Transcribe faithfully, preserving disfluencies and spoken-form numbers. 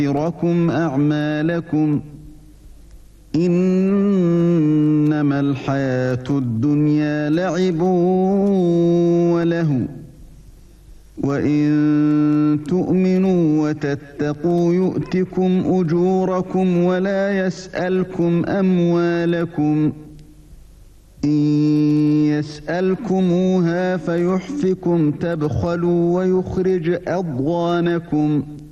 لكم أعمالكم إنما الحياة الدنيا لعب ولهو وإن تؤمنوا وتتقوا يؤتكم أجوركم ولا يسألكم أموالكم إن يسألكموها فيحفكم تبخلوا ويخرج أضغانكم